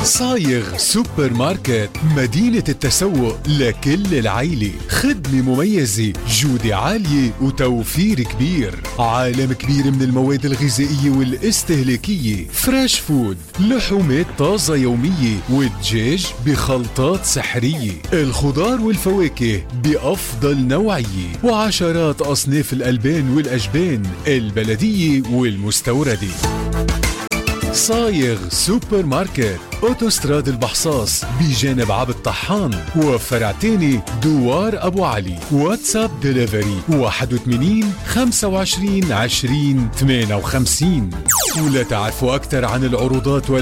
صايغ سوبر ماركت، مدينة التسوق لكل العيلة. خدمة مميزة، جودة عالية وتوفير كبير. عالم كبير من المواد الغذائية والاستهلاكية. فريش فود، لحومات طازة يومية، والدجاج بخلطات سحرية. الخضار والفواكه بأفضل نوعية، وعشرات أصناف الألبان والأجبان البلدية والمستوردة. صايغ سوبر ماركت، اوتوستراد البحصاص بجانب عبد الطحان، وفرع تاني دوار ابو علي. واتساب ديليفري 81 25 20 58. ولا تعرفوا اكثر عن العروضات